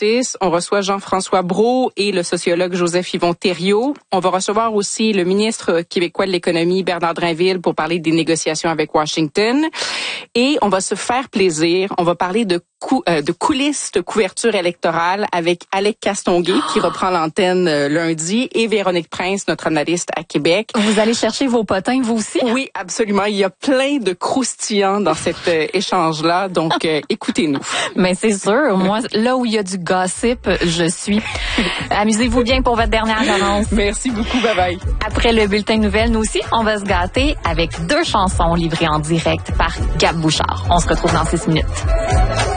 6. On reçoit Jean-François Brault et le sociologue Joseph-Yvon Thériault. On va recevoir aussi le ministre québécois de l'économie, Bernard Drinville, pour parler des négociations avec Washington. Et on va se faire plaisir. On va parler de coulisses de couverture électorale avec Alec Castonguay, qui reprend l'antenne lundi, et Véronique Prince, notre analyste à Québec. Vous allez chercher vos potins, vous aussi? Oui, absolument. Il y a plein de croustillants dans cet échange-là, donc écoutez-nous. Mais c'est sûr, moi, là où il y a du gossip, je suis. Amusez-vous bien pour votre dernière annonce. Merci beaucoup, bye-bye. Après le bulletin de nouvelles, nous aussi, on va se gâter avec 2 chansons livrées en direct par Gab Bouchard. On se retrouve dans 6 minutes.